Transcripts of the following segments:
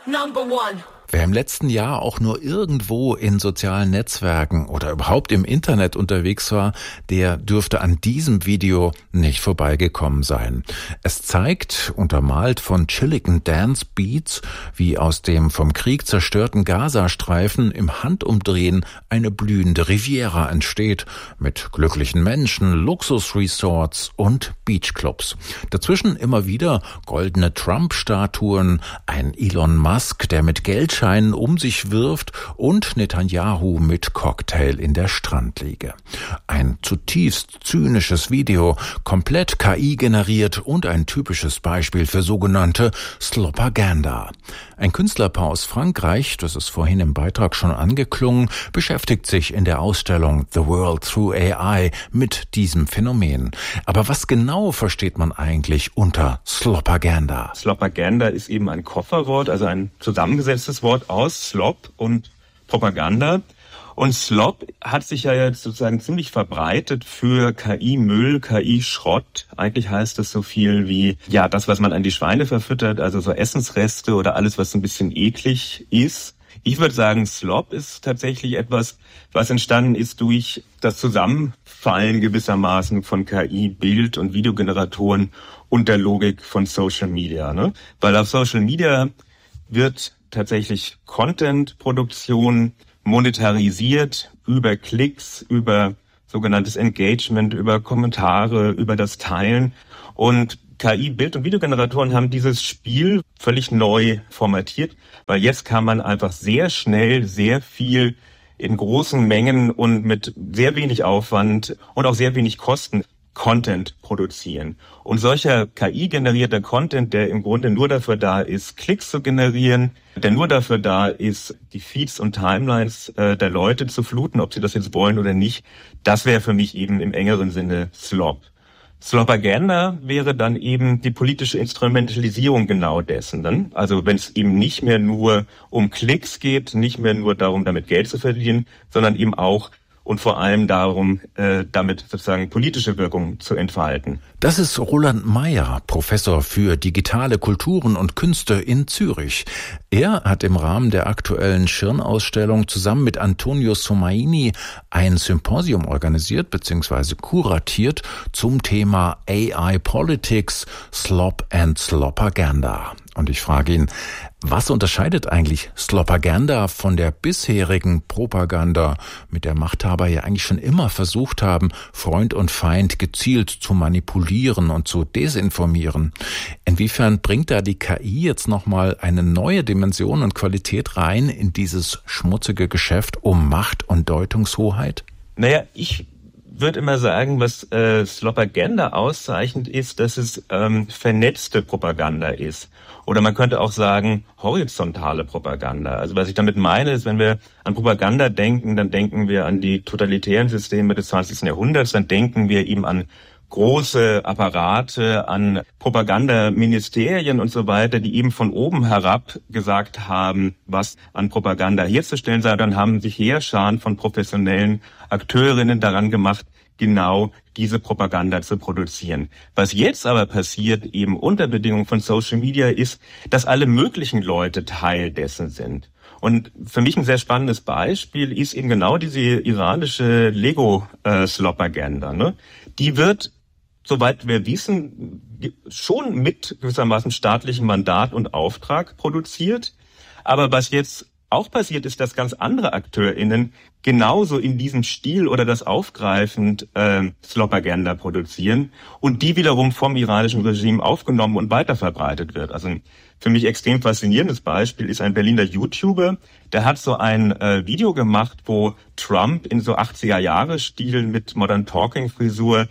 #1. Wer im letzten Jahr auch nur irgendwo in sozialen Netzwerken oder überhaupt im Internet unterwegs war, der dürfte an diesem Video nicht vorbeigekommen sein. Es zeigt, untermalt von chilligen Dance Beats, wie aus dem vom Krieg zerstörten Gazastreifen im Handumdrehen eine blühende Riviera entsteht, mit glücklichen Menschen, Luxusresorts und Beachclubs. Dazwischen immer wieder goldene Trump-Statuen, ein Elon Musk, der mit Geldscheinen um sich wirft, und Netanyahu mit Cocktail in der Strandliege. Ein zutiefst zynisches Video, komplett KI generiert und ein typisches Beispiel für sogenannte Slopaganda. Ein Künstlerpaar aus Frankreich, das ist vorhin im Beitrag schon angeklungen, beschäftigt sich in der Ausstellung The World Through AI mit diesem Phänomen. Aber was genau versteht man eigentlich unter Slopaganda? Slopaganda ist eben ein Kofferwort, also ein zusammengesetztes Wort aus Slop und Propaganda. Und Slop hat sich ja jetzt sozusagen ziemlich verbreitet für KI-Müll, KI-Schrott. Eigentlich heißt das so viel wie, ja, das, was man an die Schweine verfüttert, also so Essensreste oder alles, was so ein bisschen eklig ist. Ich würde sagen, Slop ist tatsächlich etwas, was entstanden ist durch das Zusammenfallen gewissermaßen von KI, Bild- und Videogeneratoren und der Logik von Social Media, ne? Weil auf Social Media wird tatsächlich Content-Produktion monetarisiert über Klicks, über sogenanntes Engagement, über Kommentare, über das Teilen. Und KI, Bild- und Videogeneratoren haben dieses Spiel völlig neu formatiert, weil jetzt kann man einfach sehr schnell sehr viel in großen Mengen und mit sehr wenig Aufwand und auch sehr wenig Kosten Content produzieren. Und solcher KI-generierter Content, der im Grunde nur dafür da ist, Klicks zu generieren, der nur dafür da ist, die Feeds und Timelines der Leute zu fluten, ob sie das jetzt wollen oder nicht, das wäre für mich eben im engeren Sinne Slop. Slopaganda wäre dann eben die politische Instrumentalisierung genau dessen. Dann. Also wenn es eben nicht mehr nur um Klicks geht, nicht mehr nur darum, damit Geld zu verdienen, sondern eben auch und vor allem darum, damit sozusagen politische Wirkung zu entfalten. Das ist Roland Mayer, Professor für digitale Kulturen und Künste in Zürich. Er hat im Rahmen der aktuellen Schirn-Ausstellung zusammen mit Antonio Somaini ein Symposium organisiert bzw. kuratiert zum Thema AI Politics, Slop and Slopaganda. Und ich frage ihn, was unterscheidet eigentlich Slopaganda von der bisherigen Propaganda, mit der Machthaber ja eigentlich schon immer versucht haben, Freund und Feind gezielt zu manipulieren und zu desinformieren? Inwiefern bringt da die KI jetzt nochmal eine neue Dimension und Qualität rein in dieses schmutzige Geschäft um Macht und Deutungshoheit? Naja, ich würde immer sagen, was Slopaganda auszeichnet, ist, dass es vernetzte Propaganda ist. Oder man könnte auch sagen, horizontale Propaganda. Also was ich damit meine, ist, wenn wir an Propaganda denken, dann denken wir an die totalitären Systeme des 20. Jahrhunderts, dann denken wir eben an große Apparate, an Propagandaministerien und so weiter, die eben von oben herab gesagt haben, was an Propaganda herzustellen sei. Dann haben sich Heerscharen von professionellen Akteurinnen daran gemacht, genau diese Propaganda zu produzieren. Was jetzt aber passiert, eben unter Bedingungen von Social Media, ist, dass alle möglichen Leute Teil dessen sind. Und für mich ein sehr spannendes Beispiel ist eben genau diese iranische Lego-Slopaganda. Ne? Die wird, soweit wir wissen, schon mit gewissermaßen staatlichem Mandat und Auftrag produziert. Aber was jetzt auch passiert ist, dass ganz andere AkteurInnen genauso in diesem Stil oder das aufgreifend Slopaganda produzieren und die wiederum vom iranischen Regime aufgenommen und weiterverbreitet wird. Also ein für mich extrem faszinierendes Beispiel ist ein Berliner YouTuber, der hat so ein Video gemacht, wo Trump in so 80er-Jahre-Stil mit Modern Talking-Frisur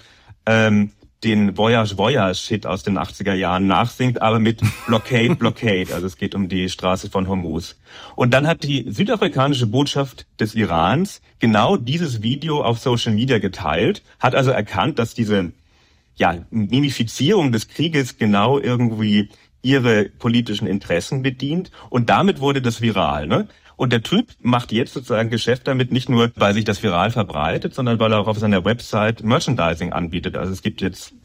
den Voyage-Voyage-Hit aus den 80er Jahren nachsingt, aber mit Blockade, Blockade. Also es geht um die Straße von Hormuz. Und dann hat die südafrikanische Botschaft des Irans genau dieses Video auf Social Media geteilt, hat also erkannt, dass diese Mimifizierung des Krieges genau irgendwie ihre politischen Interessen bedient. Und damit wurde das viral, ne? Und der Typ macht jetzt sozusagen Geschäft damit, nicht nur, weil sich das viral verbreitet, sondern weil er auch auf seiner Website Merchandising anbietet. Also es gibt jetzt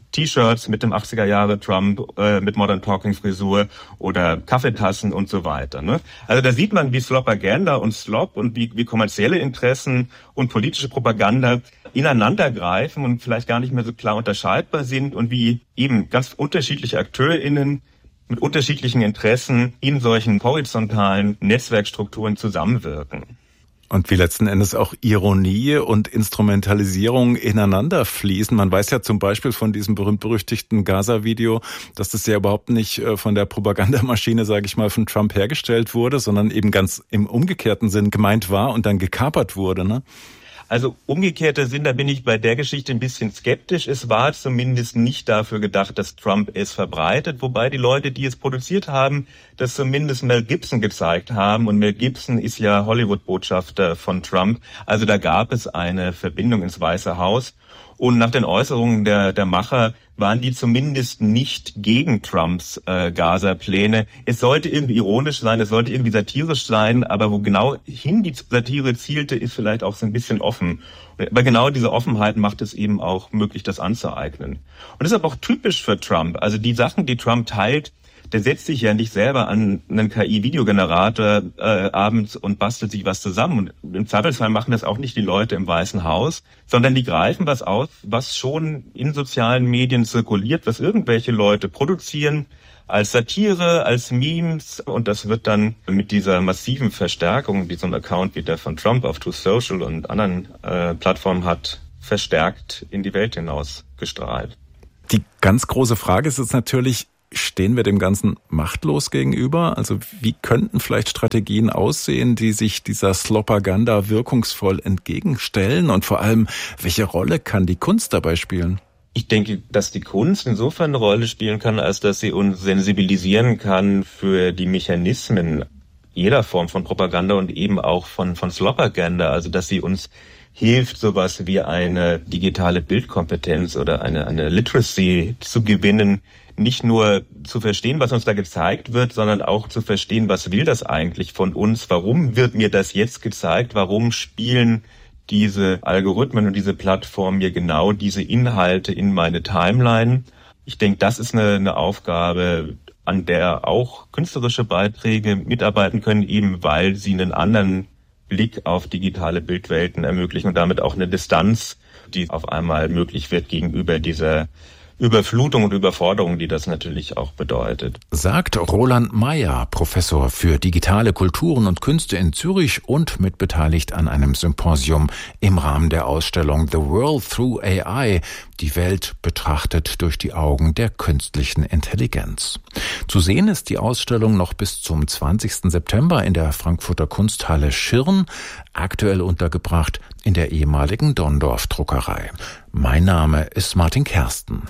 T-Shirts mit dem 80er Jahre Trump, mit Modern Talking Frisur oder Kaffeetassen und so weiter. Ne? Also da sieht man, wie Slopaganda und Slop und wie kommerzielle Interessen und politische Propaganda ineinander greifen und vielleicht gar nicht mehr so klar unterscheidbar sind und wie eben ganz unterschiedliche AkteurInnen mit unterschiedlichen Interessen in solchen horizontalen Netzwerkstrukturen zusammenwirken. Und wie letzten Endes auch Ironie und Instrumentalisierung ineinander fließen. Man weiß ja zum Beispiel von diesem berühmt-berüchtigten Gaza-Video, dass das ja überhaupt nicht von der Propagandamaschine, sage ich mal, von Trump hergestellt wurde, sondern eben ganz im umgekehrten Sinn gemeint war und dann gekapert wurde, ne? Also umgekehrter Sinn, da bin ich bei der Geschichte ein bisschen skeptisch. Es war zumindest nicht dafür gedacht, dass Trump es verbreitet, wobei die Leute, die es produziert haben, das zumindest Mel Gibson gezeigt haben. Und Mel Gibson ist ja Hollywood-Botschafter von Trump. Also da gab es eine Verbindung ins Weiße Haus. Und nach den Äußerungen der Macher waren die zumindest nicht gegen Trumps Gaza-Pläne. Es sollte irgendwie ironisch sein, es sollte irgendwie satirisch sein, aber wo genau hin die Satire zielte, ist vielleicht auch so ein bisschen offen. Aber genau diese Offenheit macht es eben auch möglich, das anzueignen. Und das ist aber auch typisch für Trump. Also die Sachen, die Trump teilt, der setzt sich ja nicht selber an einen KI-Videogenerator abends und bastelt sich was zusammen. Und im Zweifelsfall machen das auch nicht die Leute im Weißen Haus, sondern die greifen was aus, was schon in sozialen Medien zirkuliert, was irgendwelche Leute produzieren, als Satire, als Memes. Und das wird dann mit dieser massiven Verstärkung, die so ein Account wie der von Trump auf Truth Social und anderen Plattformen hat, verstärkt in die Welt hinaus gestrahlt. Die ganz große Frage ist jetzt natürlich, stehen wir dem Ganzen machtlos gegenüber? Also wie könnten vielleicht Strategien aussehen, die sich dieser Slopaganda wirkungsvoll entgegenstellen? Und vor allem, welche Rolle kann die Kunst dabei spielen? Ich denke, dass die Kunst insofern eine Rolle spielen kann, als dass sie uns sensibilisieren kann für die Mechanismen jeder Form von Propaganda und eben auch von Slopaganda. Also dass sie uns hilft, sowas wie eine digitale Bildkompetenz oder eine Literacy zu gewinnen, nicht nur zu verstehen, was uns da gezeigt wird, sondern auch zu verstehen, was will das eigentlich von uns? Warum wird mir das jetzt gezeigt? Warum spielen diese Algorithmen und diese Plattformen mir genau diese Inhalte in meine Timeline? Ich denke, das ist eine Aufgabe, an der auch künstlerische Beiträge mitarbeiten können, eben weil sie einen anderen Blick auf digitale Bildwelten ermöglichen und damit auch eine Distanz, die auf einmal möglich wird gegenüber dieser Überflutung und Überforderung, die das natürlich auch bedeutet. Sagt Roland Mayer, Professor für digitale Kulturen und Künste in Zürich und mitbeteiligt an einem Symposium im Rahmen der Ausstellung The World Through AI, die Welt betrachtet durch die Augen der künstlichen Intelligenz. Zu sehen ist die Ausstellung noch bis zum 20. September in der Frankfurter Kunsthalle Schirn, aktuell untergebracht in der ehemaligen Donndorf-Druckerei. Mein Name ist Martin Kersten.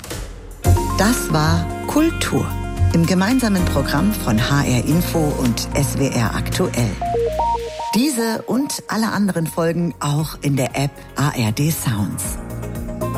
Das war Kultur im gemeinsamen Programm von HR Info und SWR Aktuell. Diese und alle anderen Folgen auch in der App ARD Sounds.